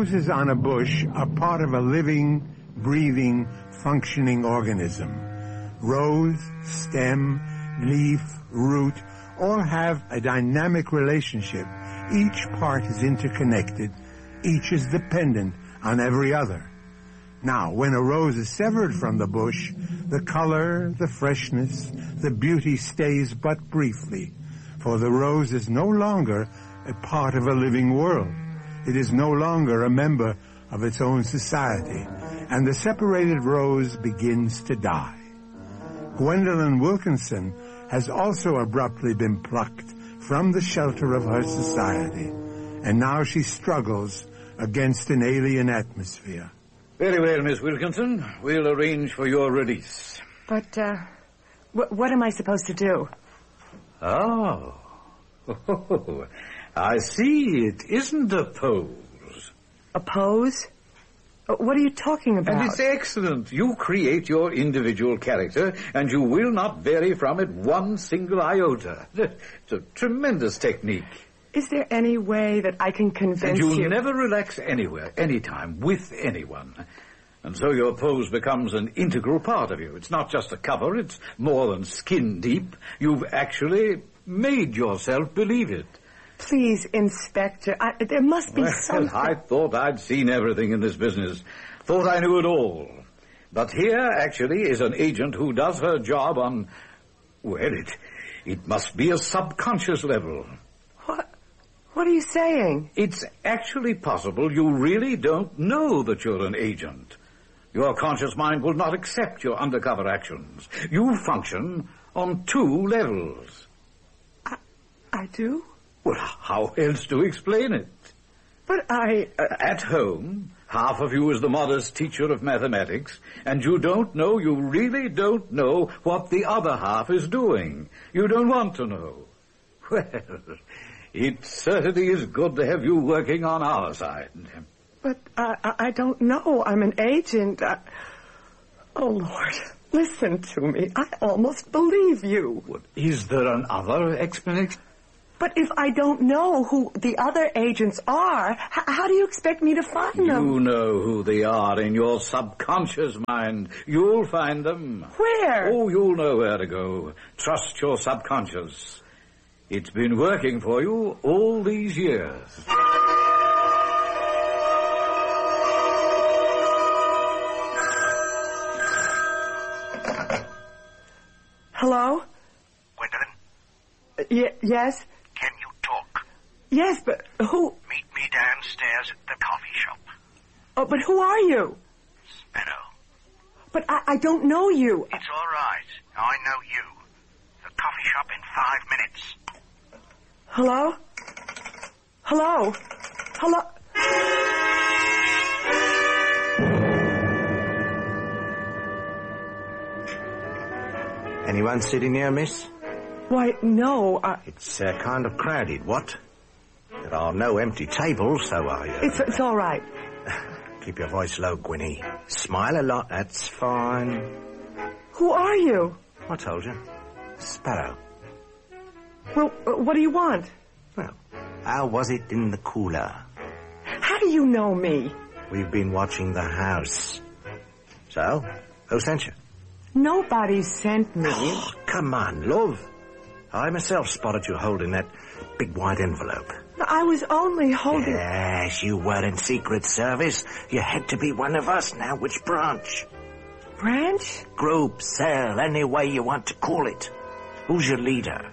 roses on a bush are part of a living, breathing, functioning organism. Rose, stem, leaf, root all have a dynamic relationship. Each part is interconnected. Each is dependent on every other. Now, when a rose is severed from the bush, the color, the freshness, the beauty stays but briefly, for the rose is no longer a part of a living world. It is no longer a member of its own society, and the separated rose begins to die. Gwendolyn Wilkinson has also abruptly been plucked from the shelter of her society, and now she struggles against an alien atmosphere. Very well, Miss Wilkinson. We'll arrange for your release. But, what am I supposed to do? Oh. I see. It isn't a pose. A pose? What are you talking about? And it's excellent. You create your individual character, and you will not vary from it one single iota. It's a tremendous technique. Is there any way that I can convince you? And you'll never relax anywhere, anytime, with anyone. And so your pose becomes an integral part of you. It's not just a cover, it's more than skin deep. You've actually made yourself believe it. Please, Inspector, there must be something. I thought I'd seen everything in this business. Thought I knew it all. But here, actually, is an agent who does her job on... well, it must be a subconscious level. What are you saying? It's actually possible you really don't know that you're an agent. Your conscious mind will not accept your undercover actions. You function on two levels. I do? Well, how else to explain it? But At home, half of you is the modest teacher of mathematics, and you really don't know what the other half is doing. You don't want to know. Well, it certainly is good to have you working on our side. But I don't know. I'm an agent. Oh, Lord, listen to me. I almost believe you. What, is there another explanation? But if I don't know who the other agents are, how do you expect me to find them? You know who they are in your subconscious mind. You'll find them. Where? Oh, you'll know where to go. Trust your subconscious. It's been working for you all these years. Hello? Gwendolyn? Yes? Can you talk? Yes, but who? Meet me downstairs at the coffee shop. Oh, but who are you? Sparrow. But I don't know you. It's all right. I know you. The coffee shop in 5 minutes. Hello? Hello? Hello? Anyone sitting here, miss? Why, no, It's kind of crowded, what? There are no empty tables, so It's all right. Keep your voice low, Gwynnie. Smile a lot, that's fine. Who are you? I told you. Sparrow. Well, what do you want? Well, how was it in the cooler? How do you know me? We've been watching the house. So, who sent you? Nobody sent me. Oh, come on, love. I myself spotted you holding that big white envelope. I was only holding... Yes, you were in Secret Service. You had to be one of us. Now, which branch? Branch? Group, cell, any way you want to call it. Who's your leader?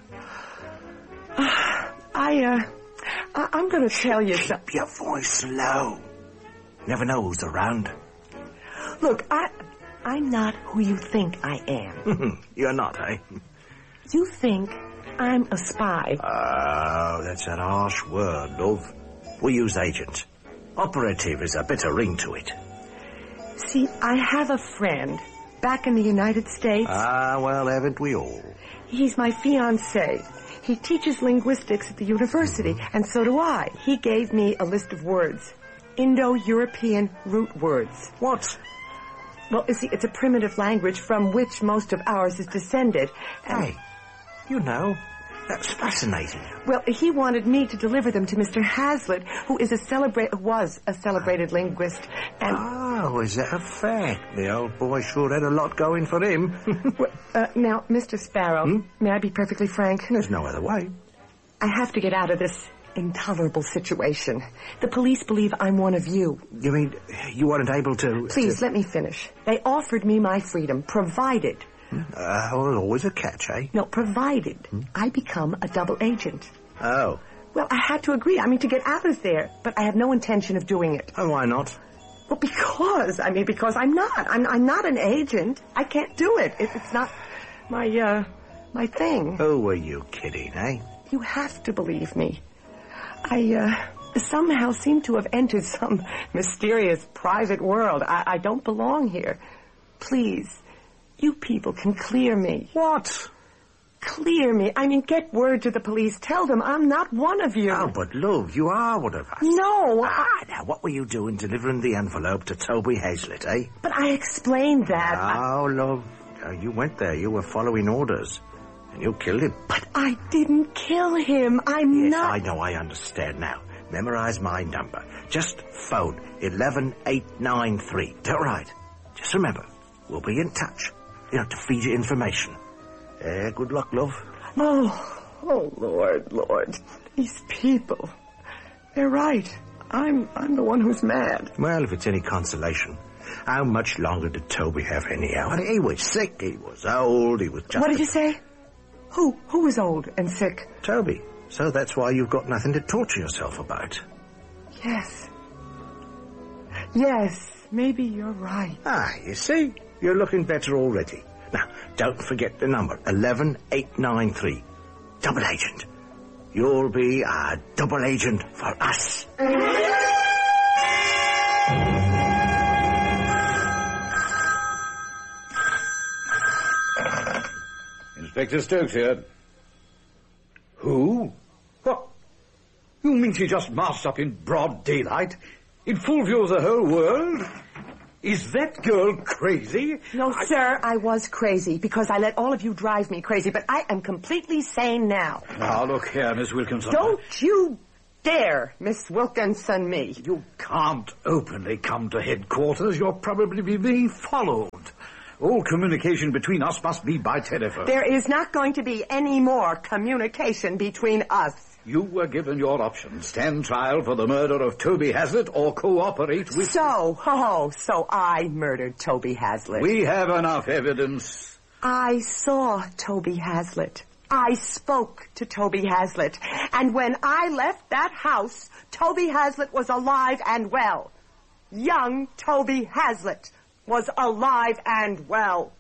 I'm going to tell you something. Keep your voice low. Never know who's around. Look, I'm not who you think I am. You're not, eh? You think I'm a spy. Oh, that's a harsh word, love. We use agent. Operative is a better ring to it. See, I have a friend back in the United States. Ah, well, haven't we all? He's my fiancé. He teaches linguistics at the university, and so do I. He gave me a list of words. Indo-European root words. What? Well, you see, it's a primitive language from which most of ours is descended. Hey, you know, That's fascinating. Well, he wanted me to deliver them to Mr. Hazlitt, who was a celebrated linguist, and... Oh, is that a fact? The old boy sure had a lot going for him. Now, Mr. Sparrow, may I be perfectly frank? There's no other way. I have to get out of this intolerable situation. The police believe I'm one of you. You mean you weren't able to... Please, let me finish. They offered me my freedom, provided... always a catch, eh? No, provided I become a double agent. Oh. Well, I had to agree, to get out of there, but I have no intention of doing it. Oh, why not? Well, because I'm not. I'm not an agent. I can't do it. It's not my thing. Who were you kidding, eh? You have to believe me. I somehow seem to have entered some mysterious private world. I don't belong here. Please, you people can clear me. What? Clear me. Get word to the police. Tell them I'm not one of you. Oh, but love, you are one of us. No. Now, what were you doing delivering the envelope to Toby Hazlitt, eh? But I explained that. Oh, love, you went there. You were following orders. And you killed him. But I didn't kill him. I'm not... Yes, I know, I understand now. Memorize my number. Just phone 11893. All right. Just remember, we'll be in touch. To feed you information. Good luck, love. Oh, Lord. These people. They're right. I'm the one who's mad. Well, if it's any consolation, how much longer did Toby have anyhow? He was sick, he was old, he was just... What did you say? Who was old and sick? Toby. So that's why you've got nothing to torture yourself about. Yes, maybe you're right. You see? You're looking better already. Now, don't forget the number, 11893. Double agent. You'll be a double agent for us. Inspector Stokes here. Who? What? You mean she just marched up in broad daylight, in full view of the whole world? Is that girl crazy? No, sir, I was crazy because I let all of you drive me crazy, but I am completely sane now. Now, look here, Miss Wilkinson. Don't you dare, Miss Wilkinson, me. You can't openly come to headquarters. You're probably being followed. All communication between us must be by telephone. There is not going to be any more communication between us. You were given your options. Stand trial for the murder of Toby Hazlitt or cooperate with... So I murdered Toby Hazlitt. We have enough evidence. I saw Toby Hazlitt. I spoke to Toby Hazlitt. And when I left that house, Toby Hazlitt was alive and well. Young Toby Hazlitt was alive and well.